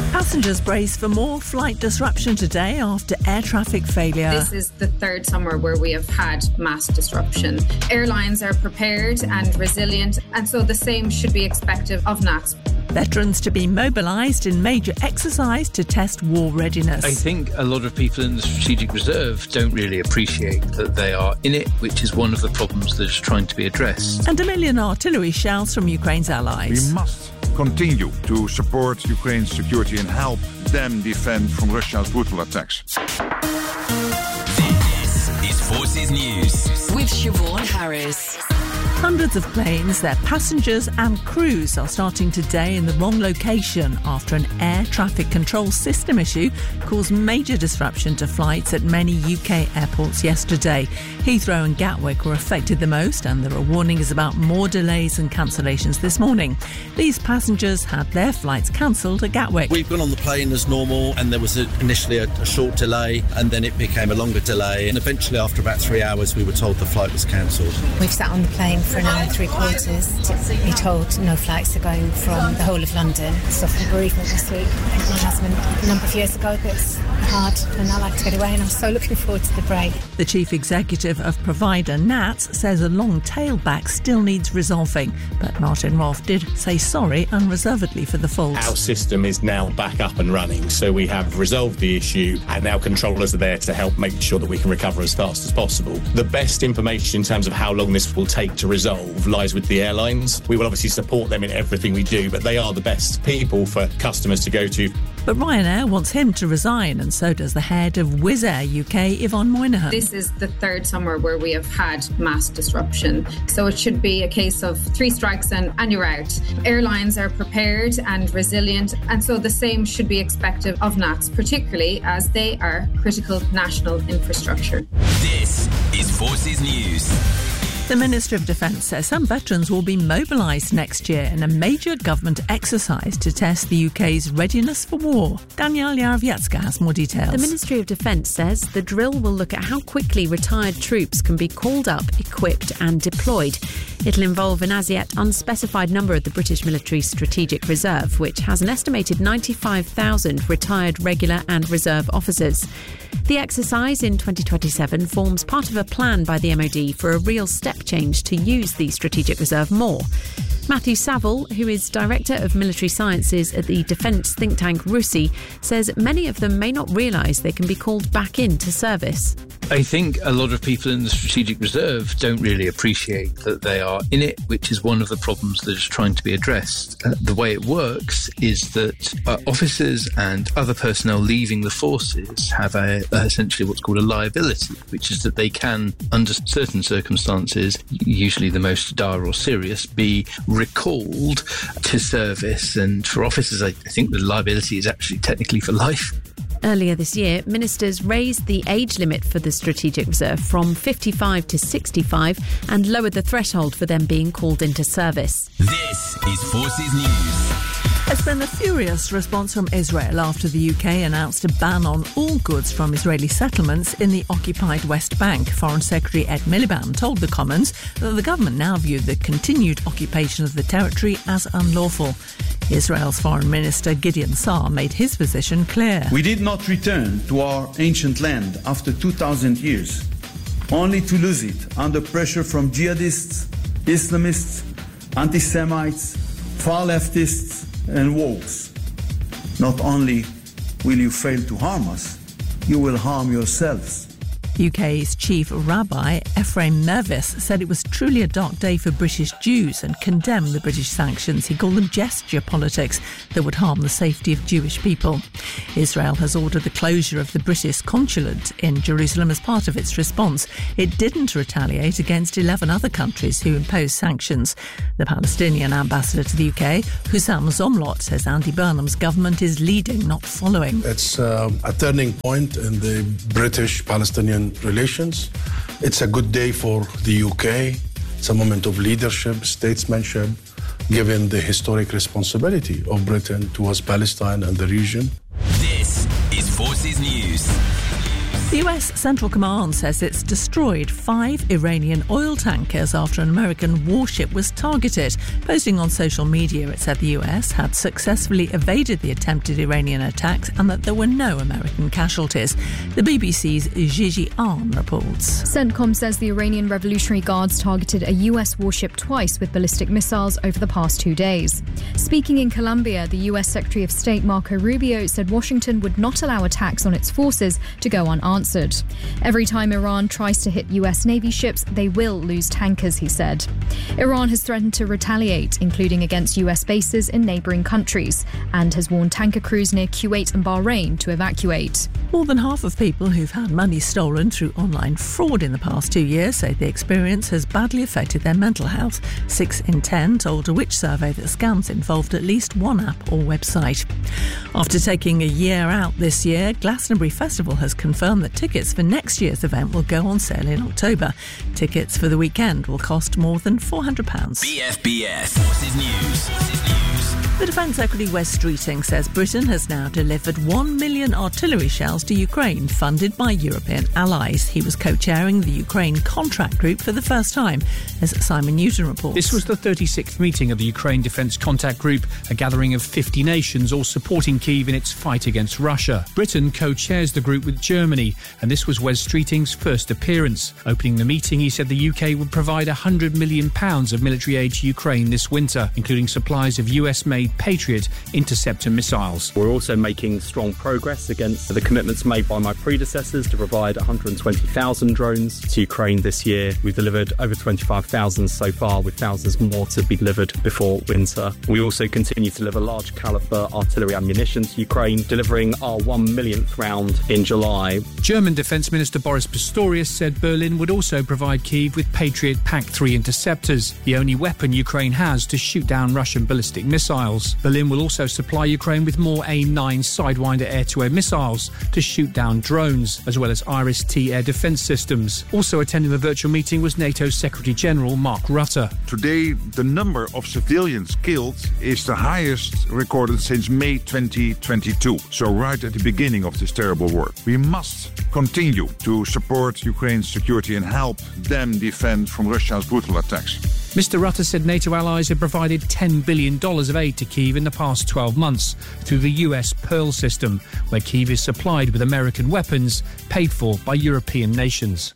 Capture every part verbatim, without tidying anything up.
Passengers brace for more flight disruption today after air traffic failure. This is the third summer where we have had mass disruption. Airlines are prepared and resilient, and so the same should be expected of N A T S. Veterans to be mobilised in major exercise to test war readiness. I think a lot of people in the Strategic Reserve don't really appreciate that they are in it, which is one of the problems that is trying to be addressed. And a million artillery shells from Ukraine's allies. We must continue to support Ukraine's security and help them defend from Russia's brutal attacks. This is Forces News with Siobhan Harris. Hundreds of planes, their passengers and crews are starting today in the wrong location after an air traffic control system issue caused major disruption to flights at many U K airports yesterday. Heathrow and Gatwick were affected the most, and there are warnings about more delays and cancellations this morning. These passengers had their flights cancelled at Gatwick. We've gone on the plane as normal, and there was a, initially a, a short delay, and then it became a longer delay, and eventually after about three hours we were told the flight was cancelled. We've sat on the plane for an hour and three quarters to be told no flights are going from the whole of London. Suffered bereavement this week. My husband a number of years ago, but it's hard and I like to get away, and I'm so looking forward to the break. The chief executive of provider N A T S says a long tailback still needs resolving, but Martin Roth did say sorry unreservedly for the fault. Our system is now back up and running, so we have resolved the issue, and our controllers are there to help make sure that we can recover as fast as possible. The best information in terms of how long this will take to resolve lies with the airlines. We will obviously support them in everything we do, but they are the best people for customers to go to. But Ryanair wants him to resign, and so does the head of Wizz Air U K, Yvonne Moynihan. This is the third summer where we have had mass disruption, so it should be a case of three strikes and, and you're out. Airlines are prepared and resilient, and so the same should be expected of N A T S, particularly as they are critical national infrastructure. This is Forces News. The Ministry of Defence says some veterans will be mobilised next year in a major government exercise to test the U K's readiness for war. Danielle Yarowiecka has more details. The Ministry of Defence says the drill will look at how quickly retired troops can be called up, equipped and deployed. It'll involve an as yet unspecified number of the British Military Strategic Reserve, which has an estimated ninety-five thousand retired regular and reserve officers. The exercise in twenty twenty-seven forms part of a plan by the M O D for a real step change to use the Strategic Reserve more. Matthew Saville, who is Director of Military Sciences at the defence think tank RUSI, says many of them may not realise they can be called back into service. I think a lot of people in the Strategic Reserve don't really appreciate that they are in it, which is one of the problems that is trying to be addressed. Uh, the way it works is that uh, officers and other personnel leaving the forces have a, a, essentially what's called a liability, which is that they can, under certain circumstances, usually the most dire or serious, be recalled to service. And for officers, I think the liability is actually technically for life. Earlier this year, ministers raised the age limit for the Strategic Reserve from fifty-five to sixty-five and lowered the threshold for them being called into service. This is Forces News. There's been a furious response from Israel after the U K announced a ban on all goods from Israeli settlements in the occupied West Bank. Foreign Secretary Ed Miliband told the Commons that the government now view the continued occupation of the territory as unlawful. Israel's Foreign Minister Gideon Saar made his position clear. We did not return to our ancient land after two thousand years, only to lose it under pressure from jihadists, Islamists, anti-Semites, far leftists and wokes. Not only will you fail to harm us, you will harm yourselves. U K's chief rabbi, Ephraim Mervis, said it was truly a dark day for British Jews and condemned the British sanctions. He called them gesture politics that would harm the safety of Jewish people. Israel has ordered the closure of the British consulate in Jerusalem as part of its response. It didn't retaliate against eleven other countries who imposed sanctions. The Palestinian ambassador to the U K, Hussam Zomlot, says Andy Burnham's government is leading, not following. It's uh, a turning point in the British-Palestinian relations. It's a good day for the U K. It's a moment of leadership, statesmanship, given the historic responsibility of Britain towards Palestine and the region. This is Forces News. The U S Central Command says it's destroyed five Iranian oil tankers after an American warship was targeted. Posting on social media, it said the U S had successfully evaded the attempted Iranian attacks and that there were no American casualties. The B B C's Gigi Ahn reports. CENTCOM says the Iranian Revolutionary Guards targeted a U S warship twice with ballistic missiles over the past two days. Speaking in Colombia, the U S Secretary of State Marco Rubio said Washington would not allow attacks on its forces to go unanswered. Every time Iran tries to hit U S Navy ships, they will lose tankers, he said. Iran has threatened to retaliate, including against U S bases in neighbouring countries, and has warned tanker crews near Kuwait and Bahrain to evacuate. More than half of people who've had money stolen through online fraud in the past two years say the experience has badly affected their mental health. Six in ten told a Which survey that scams involved at least one app or website. After taking a year out this year, Glastonbury Festival has confirmed that tickets for next year's event will go on sale in October. Tickets for the weekend will cost more than four hundred pounds. B F B S Forces News. Forces News. The Defence Secretary Wes Streeting says Britain has now delivered one million artillery shells to Ukraine, funded by European allies. He was co-chairing the Ukraine Contract Group for the first time, as Simon Newton reports. This was the thirty-sixth meeting of the Ukraine Defence Contact Group, a gathering of fifty nations all supporting Kyiv in its fight against Russia. Britain co-chairs the group with Germany, and this was Wes Streeting's first appearance. Opening the meeting, he said the U K would provide one hundred million pounds of military aid to Ukraine this winter, including supplies of U S-made Patriot interceptor missiles. We're also making strong progress against the commitments made by my predecessors to provide one hundred twenty thousand drones to Ukraine this year. We've delivered over twenty-five thousand so far, with thousands more to be delivered before winter. We also continue to deliver large caliber artillery ammunition to Ukraine, delivering our one millionth round in July. German Defence Minister Boris Pistorius said Berlin would also provide Kyiv with Patriot P A C three interceptors, the only weapon Ukraine has to shoot down Russian ballistic missiles. Berlin will also supply Ukraine with more AIM nine Sidewinder air-to-air missiles to shoot down drones, as well as Iris-T air defence systems. Also attending the virtual meeting was NATO's Secretary-General Mark Rutte. Today, the number of civilians killed is the highest recorded since May twenty twenty-two, so right at the beginning of this terrible war. We must continue to support Ukraine's security and help them defend from Russia's brutal attacks. Mister Rutte said NATO allies have provided ten billion dollars of aid to Kyiv in the past twelve months through the U S Pearl system, where Kyiv is supplied with American weapons paid for by European nations.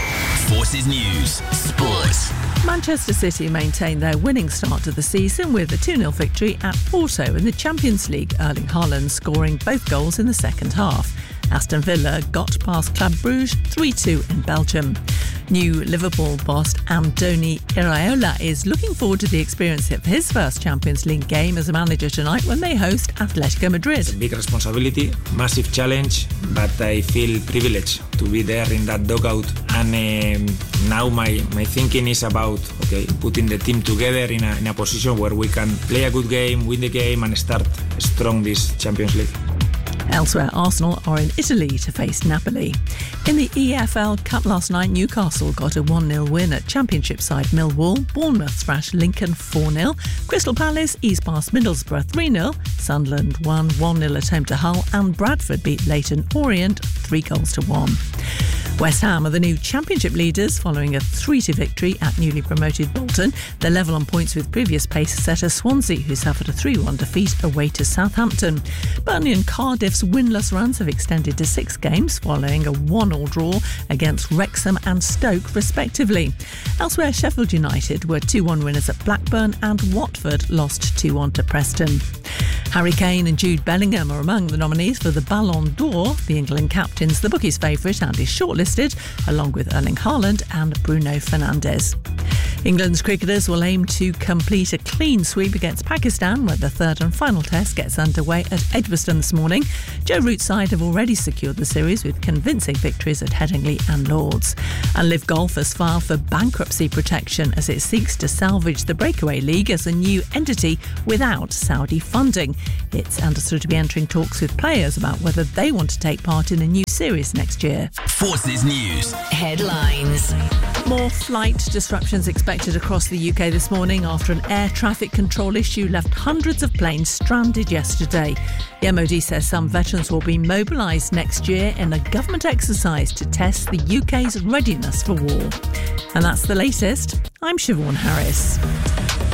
Forces News. Sports. Manchester City maintained their winning start to the season with a two nil victory at Porto in the Champions League, Erling Haaland scoring both goals in the second half. Aston Villa got past Club Brugge three two in Belgium. New Liverpool boss Andoni Iraola is looking forward to the experience of his first Champions League game as a manager tonight when they host Atletico Madrid. Big responsibility, massive challenge, but I feel privileged to be there in that dugout. And um, now my, my thinking is about okay, putting the team together in a, in a position where we can play a good game, win the game, and start strong this Champions League. Elsewhere, Arsenal are in Italy to face Napoli. In the E F L Cup last night, Newcastle got a one nil win at Championship side Millwall. Bournemouth thrashed Lincoln four nil. Crystal Palace eased past Middlesbrough three nil. Sunderland won one nil at home to Hull, and Bradford beat Leyton Orient three goals to one. West Ham are the new Championship leaders following a three two victory at newly promoted Bolton. They're level on points with previous pace setter Swansea, who suffered a three one defeat away to Southampton. Burnley and Cardiff's winless runs have extended to six games following a one all draw against Wrexham and Stoke, respectively. Elsewhere, Sheffield United were two one winners at Blackburn, and Watford lost two one to Preston. Harry Kane and Jude Bellingham are among the nominees for the Ballon d'Or. The England captain's the bookies' favourite and is shortlisted, along with Erling Haaland and Bruno Fernandes. England's cricketers will aim to complete a clean sweep against Pakistan, where the third and final test gets underway at Edgbaston this morning. Joe Root's side have already secured the series with convincing victories at Headingley and Lords. And Liv Golf has filed for bankruptcy protection as it seeks to salvage the Breakaway League as a new entity without Saudi funding. It's understood to be entering talks with players about whether they want to take part in a new series next year. Forces News. Headlines. More flight disruptions expected expected across the U K this morning after an air traffic control issue left hundreds of planes stranded yesterday. The M O D says some veterans will be mobilised next year in a government exercise to test the U K's readiness for war. And that's the latest. I'm Siobhan Harris.